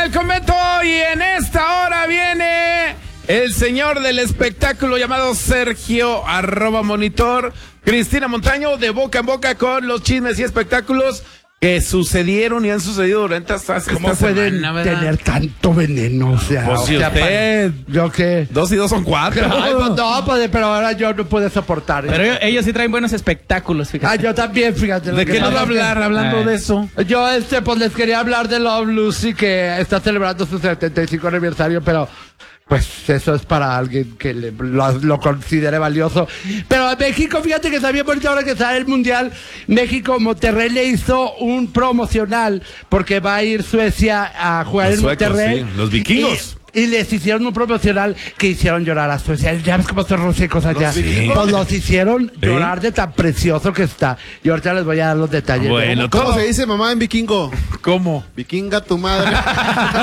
el convento y en esta hora viene el señor del espectáculo llamado Sergio @monitor, Cristina Montaño, de boca en boca con los chismes y espectáculos que sucedieron y han sucedido durante esta ¿Cómo pueden tener tanto veneno? O sea, pues si usted, ¿yo qué? 2 y 2 son 4. Ay, pues no, pero ahora yo no puedo soportar. Pero ellos sí traen buenos espectáculos, fíjate. Yo también, fíjate. ¿De qué nos va a hablar hablando de eso? Yo, pues les quería hablar de Love Lucy, que está celebrando su 75 aniversario, pero pues eso es para alguien que lo considere valioso. Pero en México, fíjate que está bien bonito ahora que sale el Mundial. México, Monterrey le hizo un promocional porque va a ir Suecia a jugar en Monterrey. Sí, los vikingos. Y les hicieron un promocional que hicieron llorar a Suecia. Ya ves cómo son Rusia y cosas allá. Pues los hicieron llorar de tan precioso que está. Y ahorita les voy a dar los detalles. Bueno, ¿Cómo se dice mamá en vikingo? ¿Cómo? Vikinga tu madre.